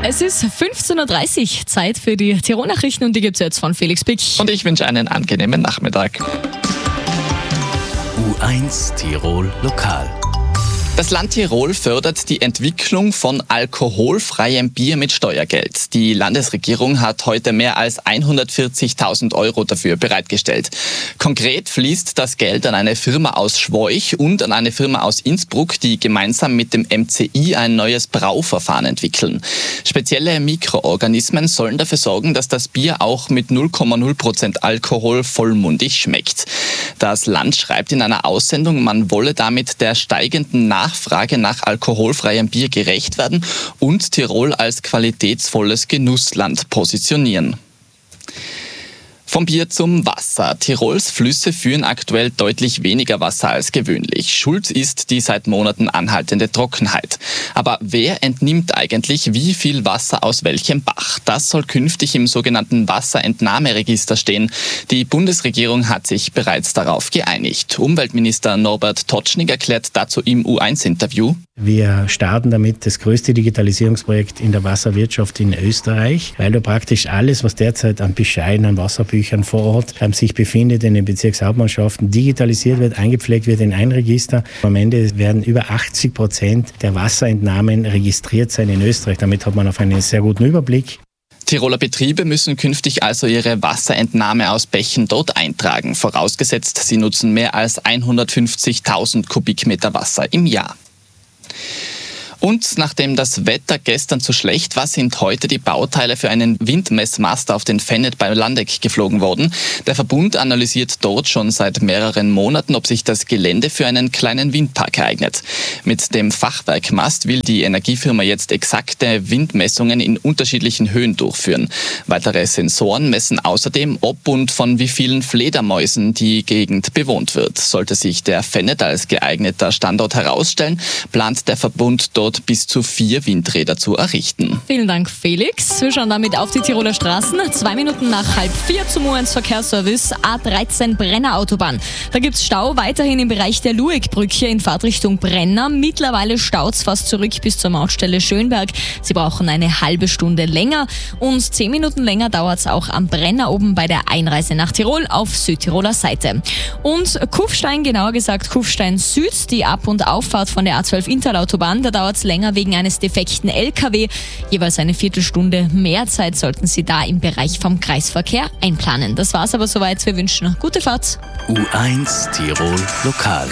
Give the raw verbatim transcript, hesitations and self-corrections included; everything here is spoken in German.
Es ist fünfzehn Uhr dreißig, Zeit für die Tirol-Nachrichten und die gibt es jetzt von Felix Pick. Und ich wünsche einen angenehmen Nachmittag. U eins Tirol Lokal. Das Land Tirol fördert die Entwicklung von alkoholfreiem Bier mit Steuergeld. Die Landesregierung hat heute mehr als hundertvierzigtausend Euro dafür bereitgestellt. Konkret fließt das Geld an eine Firma aus Schwoich und an eine Firma aus Innsbruck, die gemeinsam mit dem M C I ein neues Brauverfahren entwickeln. Spezielle Mikroorganismen sollen dafür sorgen, dass das Bier auch mit null Komma null Prozent Alkohol vollmundig schmeckt. Das Land schreibt in einer Aussendung, man wolle damit der steigenden Nachfrage nach alkoholfreiem Bier gerecht werden und Tirol als qualitätsvolles Genussland positionieren. Vom Bier zum Wasser. Tirols Flüsse führen aktuell deutlich weniger Wasser als gewöhnlich. Schuld ist die seit Monaten anhaltende Trockenheit. Aber wer entnimmt eigentlich wie viel Wasser aus welchem Bach? Das soll künftig im sogenannten Wasserentnahmeregister stehen. Die Bundesregierung hat sich bereits darauf geeinigt. Umweltminister Norbert Totschnig erklärt dazu im U eins Interview: Wir starten damit das größte Digitalisierungsprojekt in der Wasserwirtschaft in Österreich, weil du praktisch alles, was derzeit an Bescheiden, an Wasserbüchern vor Ort ähm, sich befindet in den Bezirkshauptmannschaften, digitalisiert wird, eingepflegt wird in ein Register. Am Ende werden über achtzig Prozent der Wasserentnahmen registriert sein in Österreich. Damit hat man auf einen sehr guten Überblick. Tiroler Betriebe müssen künftig also ihre Wasserentnahme aus Bächen dort eintragen, vorausgesetzt, sie nutzen mehr als hundertfünfzigtausend Kubikmeter Wasser im Jahr. Und nachdem das Wetter gestern zu schlecht war, sind heute die Bauteile für einen Windmessmast auf den Fennet bei Landeck geflogen worden. Der Verbund analysiert dort schon seit mehreren Monaten, ob sich das Gelände für einen kleinen Windpark eignet. Mit dem Fachwerkmast will die Energiefirma jetzt exakte Windmessungen in unterschiedlichen Höhen durchführen. Weitere Sensoren messen außerdem, ob und von wie vielen Fledermäusen die Gegend bewohnt wird. Sollte sich der Fennet als geeigneter Standort herausstellen, plant der Verbund dort bis zu vier Windräder zu errichten. Vielen Dank, Felix. Wir schauen damit auf die Tiroler Straßen. Zwei Minuten nach halb vier zum U eins Verkehrsservice A dreizehn Brenner Autobahn. Da gibt es Stau weiterhin im Bereich der Luegbrücke in Fahrtrichtung Brenner. Mittlerweile staut es fast zurück bis zur Mautstelle Schönberg. Sie brauchen eine halbe Stunde länger und zehn Minuten länger dauert es auch am Brenner oben bei der Einreise nach Tirol auf Südtiroler Seite. Und Kufstein, genauer gesagt Kufstein Süd, die Ab- und Auffahrt von der A zwölf Interlautobahn, da dauert es länger wegen eines defekten L K W. Jeweils eine Viertelstunde mehr Zeit sollten Sie da im Bereich vom Kreisverkehr einplanen. Das war's aber soweit. Wir wünschen noch gute Fahrt. U eins Tirol Lokal.